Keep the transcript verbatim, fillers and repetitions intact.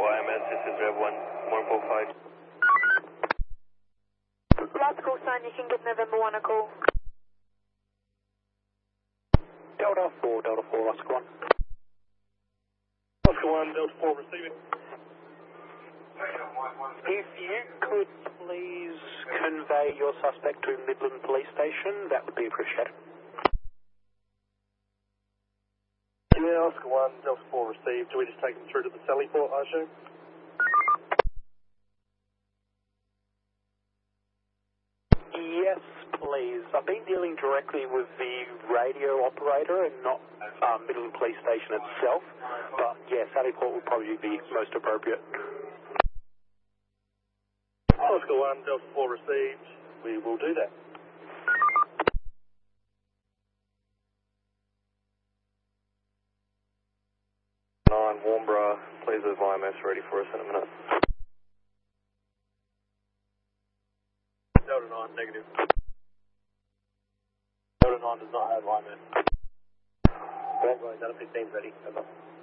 I M S, this is Rev one, one four five. Last call sign, you can give November one a call. Delta four, Delta four, Oscar one. Oscar one, Delta four receiving. If you could please convey your suspect to Midland Police Station, that would be appreciated. Yeah, Oscar one, Delta four received. Do we just take him through to the Sally Port, I assume? Yes, please. I've been dealing directly with the radio operator and not um, Midland Police Station itself, but yeah, Sally Port would probably be most appropriate. Oscar one, Delta four received. We will do that. nine, Warnborough, please have I M S ready for us in a minute. Delta nine, negative. Delta nine does not have I M S. Right, Delta fifteen ready. Over.